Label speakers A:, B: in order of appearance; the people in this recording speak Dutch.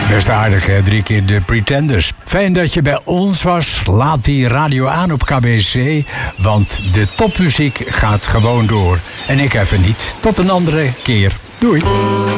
A: Best aardig, hè? 3 keer de Pretenders. Fijn dat je bij ons was. Laat die radio aan op KBC, want de topmuziek gaat gewoon door. En ik even niet. Tot een andere keer. Doei.